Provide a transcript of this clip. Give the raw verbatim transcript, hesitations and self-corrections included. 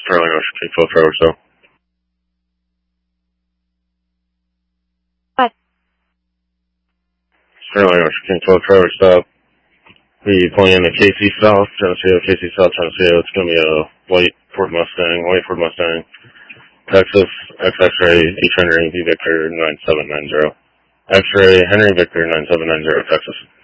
Sterling Ocean King twelve Trevor, so. What? Sterling Ocean King twelve Trevor, stop. We pulling in the K C South, Geneseo, K C South, Geneseo. It's going to be a white Ford Mustang, white Ford Mustang. Texas, X X-ray, H Henry, V Victor, nine seven nine zero. X-ray, Henry Victor, nine seven nine zero, Texas.